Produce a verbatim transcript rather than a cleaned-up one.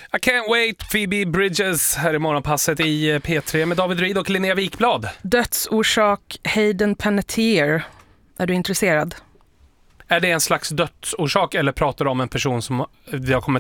I can't wait, Phoebe Bridges här i morgonpasset i P tre med David Ryd och Linnea Wikblad. Dödsorsak Hayden Panettiere. Är du intresserad? Är det en slags dödsorsak eller pratar du om en person som vi har kommit